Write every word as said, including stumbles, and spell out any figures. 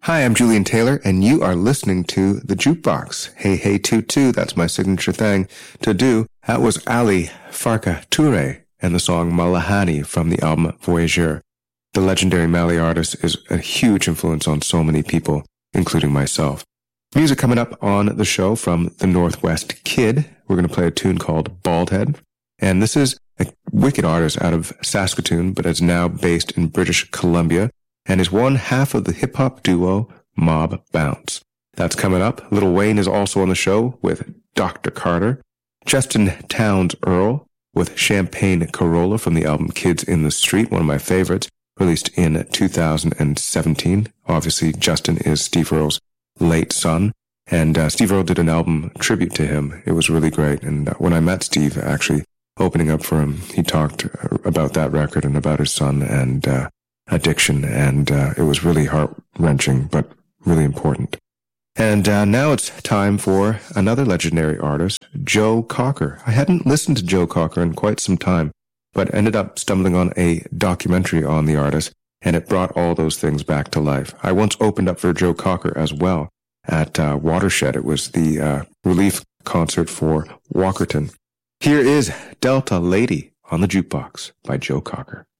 Hi, I'm Julian Taylor, and you are listening to The Jukebox. Hey, hey, toot, toot, that's my signature thing to do. That was Ali Farka Touré and the song Malahani from the album Voyageur. The legendary Mali artist is a huge influence on so many people, including myself. Music coming up on the show from the Northwest Kid. We're going to play a tune called Baldhead. And this is a wicked artist out of Saskatoon, but is now based in British Columbia, and is one half of the hip-hop duo Mob Bounce. That's coming up. Lil Wayne is also on the show with Doctor Carter. Justin Townes Earl with Champagne Corolla from the album Kids in the Street, one of my favorites, released in two thousand seventeen. Obviously, Justin is Steve Earle's late son, and uh, Steve Earle did an album tribute to him. It was really great, and uh, when I met Steve, actually opening up for him, he talked about that record and about his son and uh, addiction, and uh, it was really heart-wrenching, but really important. And uh, now it's time for another legendary artist, Joe Cocker. I hadn't listened to Joe Cocker in quite some time, but ended up stumbling on a documentary on the artist, and it brought all those things back to life. I once opened up for Joe Cocker as well at uh, Watershed. It was the uh, relief concert for Walkerton. Here is Delta Lady on the Jukebox by Joe Cocker.